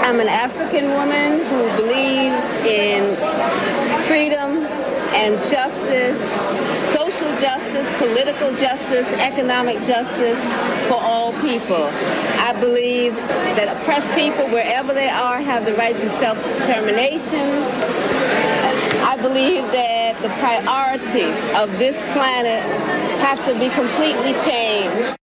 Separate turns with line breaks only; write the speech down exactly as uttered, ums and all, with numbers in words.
I'm an African woman who believes in freedom and justice, social justice, political justice, economic justice for all people. I believe that oppressed people, wherever they are, have the right to self-determination. I believe that the priorities of this planet have to be completely changed.